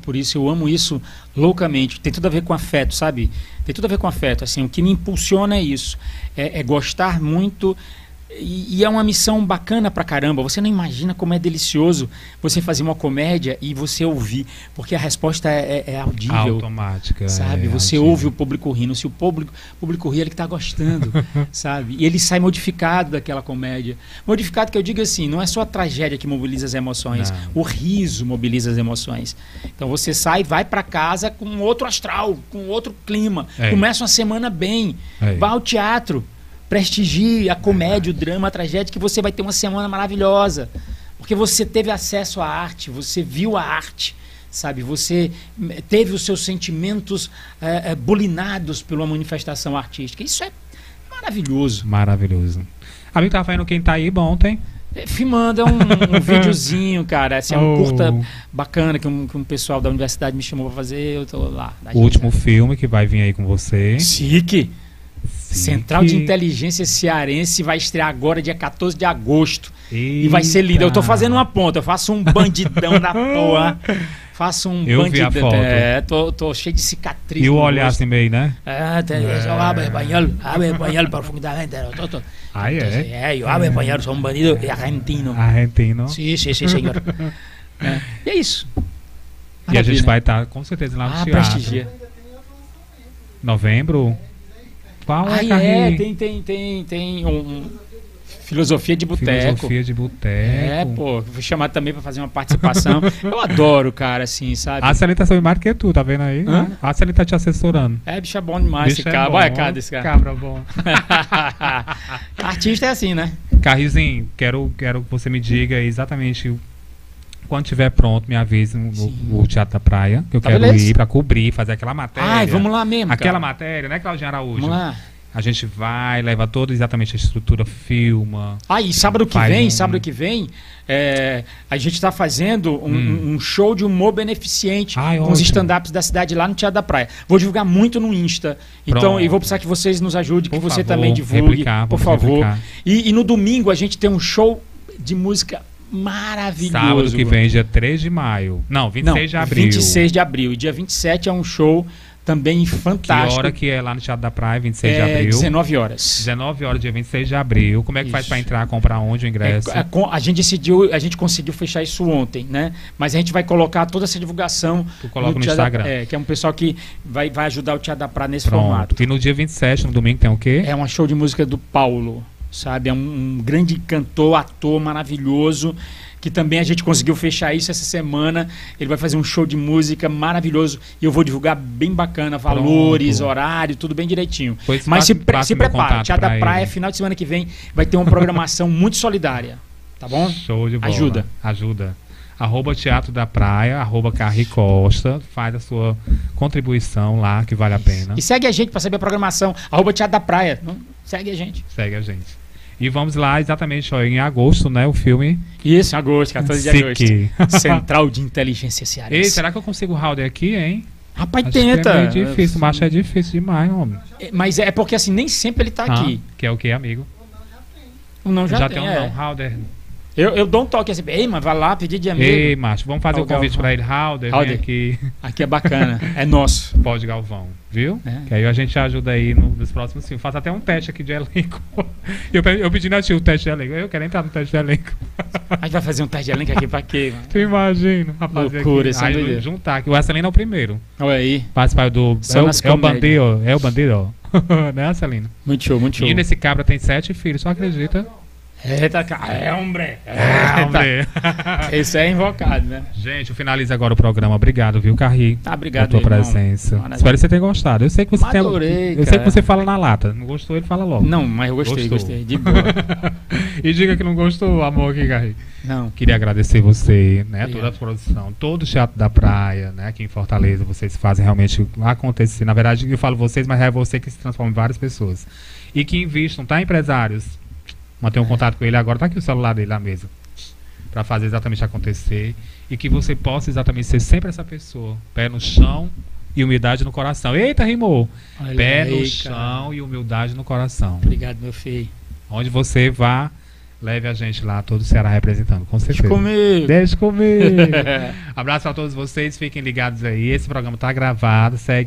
por isso, eu amo isso loucamente. Tem tudo a ver com afeto, sabe? Tem tudo a ver com afeto. Assim, o que me impulsiona é isso. É gostar muito. E é uma missão bacana pra caramba. Você não imagina como é delicioso você fazer uma comédia e você ouvir, porque a resposta é audível. Automática. Sabe? Você audível. ouve o público rindo. Se o público ri, ele que tá gostando, sabe? E ele sai modificado daquela comédia. Modificado que eu digo assim, não é só a tragédia que mobiliza as emoções. Não. O riso mobiliza as emoções. Então você sai, vai pra casa com outro astral, com outro clima. Começa uma semana bem. Vai ao teatro. Prestigie a comédia, o drama, a tragédia, que você vai ter uma semana maravilhosa. Porque você teve acesso à arte, você viu a arte, sabe? Você teve os seus sentimentos bulinados pela manifestação artística. Isso é maravilhoso. Maravilhoso. Amigo, tá fazendo Quem Tá Aí ontem? Filmando um videozinho, cara. Assim, é um curta bacana que um pessoal da universidade me chamou pra fazer. Eu tô lá. O último filme que vai vir aí com você. Chique. Central de Inteligência Cearense vai estrear agora, dia 14 de agosto. Eita. E vai ser lindo. Eu tô fazendo uma ponta, eu faço um bandidão da porra. Faço um eu vi a foto. Tô cheio de cicatriz. E o olhar assim meio, né? Eu hablo espanhol profundamente. Ah, eu hablo espanhol, sou um bandido argentino. Argentino? Sim, senhor. E é isso. Maravilha. E a gente vai estar com certeza lá no teatro. Prestigia. Novembro? Qual é, tem Filosofia de Boteco. Filosofia de Boteco. Pô, vou chamar também pra fazer uma participação. Eu adoro, cara, assim, sabe? A Celita sabe mais que tu, tá vendo aí? A Celita tá te assessorando. Bicho é bom demais esse cabra. Olha a cara desse cara. Cabra bom. Artista é assim, né? Carrizinho, quero que você me diga exatamente quando estiver pronto, me avise no Teatro da Praia, que eu quero ir pra cobrir, fazer aquela matéria. Ai, vamos lá mesmo, aquela matéria, né, Claudinha Araújo? Vamos lá. A gente vai, leva toda exatamente a estrutura, filma. E sábado que vem, a gente está fazendo um show de humor beneficente com os stand-ups da cidade lá no Teatro da Praia. Vou divulgar muito no Insta. Então, e vou precisar que vocês nos ajudem, que você também divulgue, por favor. E no domingo a gente tem um show de música maravilhoso. Sábado que vem, dia 3 de maio. Não, 26 de abril. 26 de abril. E dia 27 é um show também fantástico. Que hora que é lá no Teatro da Praia, 26 de abril? 19 horas. 19 horas, dia 26 de abril. Como é que faz para entrar, comprar onde o ingresso? A gente conseguiu fechar isso ontem, né? Mas a gente vai colocar toda essa divulgação no Instagram. Que é um pessoal que vai ajudar o Teatro da Praia nesse formato. E no dia 27, no domingo, tem o quê? É um show de música do Paulo, sabe? É um grande cantor, ator maravilhoso, que também a gente conseguiu fechar isso essa semana. Ele vai fazer um show de música maravilhoso e eu vou divulgar bem bacana, valores, horário, tudo bem direitinho. Mas se prepara, Teatro da Praia, final de semana que vem, vai ter uma programação muito solidária, tá bom? Show de bola. Ajuda. @Teatro da Praia, @Carri Costa, faz a sua contribuição lá, que vale a pena. E segue a gente para saber a programação, @Teatro da Praia, segue a gente. Segue a gente. E vamos lá exatamente em agosto, né? O filme. Isso, em agosto, 14 de agosto. Central de Inteligência Cearense. Ei, será que eu consigo o Halder aqui, hein? Rapaz, tenta. É meio difícil, mas é difícil demais, homem. Mas é porque assim, nem sempre ele tá aqui. Que é o que, amigo? Não, já tem um não, Halder. Eu dou um toque assim, ei, mas vai lá pedir de amigo. Ei, macho, vamos fazer o convite pra ele. Halder, vem aqui. Aqui é bacana, é nosso. Pode, Galvão, viu? Que aí a gente ajuda aí nos próximos filmes. Faço até um teste aqui de elenco. Eu pedi na tia o teste de elenco. Eu quero entrar no teste de elenco. A gente vai fazer um teste de elenco aqui pra quê, mano? Tu imagina, rapaz. Loucura, isso aí juntar aqui. O Arcelino é o primeiro. Olha aí. Participar do... É o bandido, né, Arcelino? Muito show, muito show. E nesse cabra tem 7 filhos, só acredita? Hombre. Isso é invocado, né? Gente, eu finalizo agora o programa. Obrigado, viu, Carri? Obrigado, pela tua presença. Espero que você tenha gostado. Eu sei que você sei que você fala na lata. Não gostou, ele fala logo. Não, mas eu gostei. De boa. E diga que não gostou, amor, aqui, Carri. Não. Queria agradecer você, né? Toda a produção, todo o Teatro da Praia, né? Aqui em Fortaleza, vocês fazem realmente acontecer. Na verdade, eu falo vocês, mas é você que se transforma em várias pessoas. E que investam, tá, empresários? Mantenha um contato com ele agora, tá aqui o celular dele na mesa, para fazer exatamente acontecer, e que você possa exatamente ser sempre essa pessoa, pé no chão e humildade no coração. Eita, rimou! Pé no chão e humildade no coração. Obrigado, meu filho. Onde você vá, leve a gente lá, todo o Ceará representando, com certeza. Deixa comigo. Abraço a todos vocês, fiquem ligados aí. Esse programa tá gravado, segue